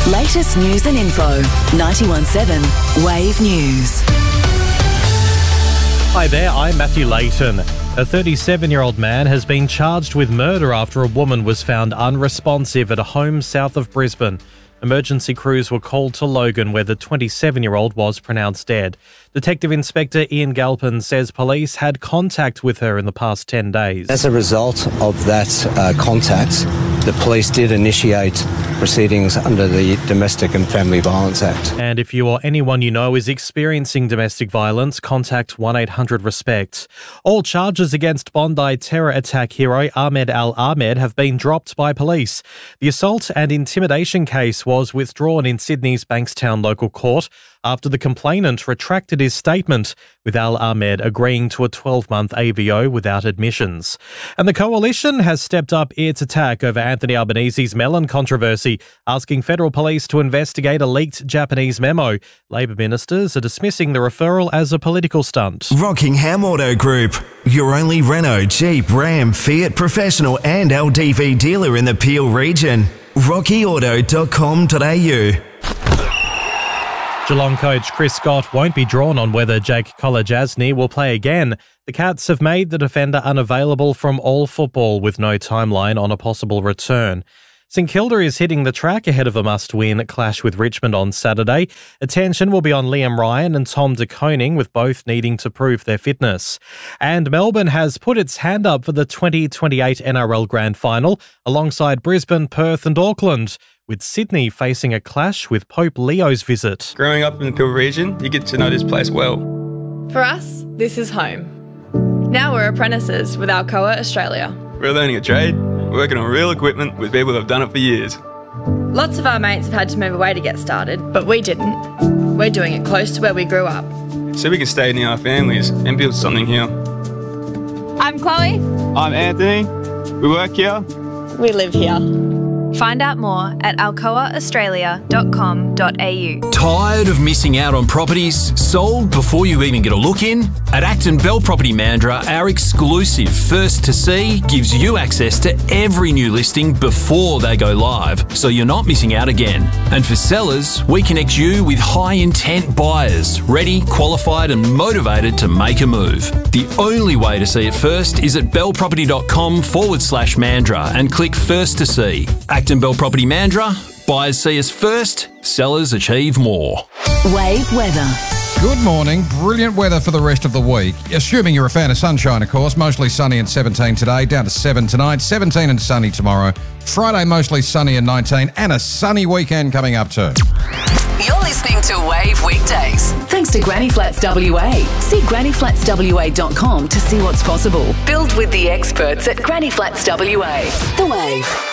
Latest news and info. 91.7 Wave News. Hi there, I'm Matthew Layton. A 37-year-old man has been charged with murder after a woman was found unresponsive at a home south of Brisbane. Emergency crews were called to Logan, where the 27-year-old was pronounced dead. Detective Inspector Ian Galpin says police had contact with her in the past 10 days. As a result of that contact, the police did initiate proceedings under the Domestic and Family Violence Act. And if you or anyone you know is experiencing domestic violence, contact 1-800-RESPECT. All charges against Bondi terror attack hero Ahmed Al-Ahmed have been dropped by police. The assault and intimidation case was withdrawn in Sydney's Bankstown local court after the complainant retracted his statement, with Al-Ahmed agreeing to a 12-month AVO without admissions. And the Coalition has stepped up its attack over Anthony Albanese's melon controversy, asking federal police to investigate a leaked Japanese memo. Labor ministers are dismissing the referral as a political stunt. Rockingham Auto Group, your only Renault, Jeep, Ram, Fiat professional and LDV dealer in the Peel region. rockyauto.com.au. Geelong coach Chris Scott won't be drawn on whether Jake Kolodjasny will play again. The Cats have made the defender unavailable from all football with no timeline on a possible return. St Kilda is hitting the track ahead of a must-win clash with Richmond on Saturday. Attention will be on Liam Ryan and Tom De Koning, with both needing to prove their fitness. And Melbourne has put its hand up for the 2028 NRL Grand Final alongside Brisbane, Perth and Auckland, with Sydney facing a clash with Pope Leo's visit. Growing up in the Peel region, you get to know this place well. For us, this is home. Now we're apprentices with Alcoa Australia. We're learning a trade, working on real equipment with people that have done it for years. Lots of our mates have had to move away to get started, but we didn't. We're doing it close to where we grew up, So we can stay near our families and build something here. I'm Chloe. I'm Anthony. We work here. We live here. Find out more at alcoaaustralia.com.au. Tired of missing out on properties sold before you even get a look in? At Acton Bell Property Mandurah, our exclusive First to See gives you access to every new listing before they go live, so you're not missing out again. And for sellers, we connect you with high-intent buyers, ready, qualified and motivated to make a move. The only way to see it first is at bellproperty.com/Mandurah and click First to See. Acton Bell Property Mandurah, buyers see us first, sellers achieve more. Wave weather. Good morning. Brilliant weather for the rest of the week. Assuming you're a fan of sunshine, of course. Mostly sunny and 17 today, down to 7 tonight, 17 and sunny tomorrow. Friday, mostly sunny and 19, and a sunny weekend coming up too. You're listening to Wave Weekdays. Thanks to Granny Flats WA. See grannyflatswa.com to see what's possible. Build with the experts at Granny Flats WA. The Wave.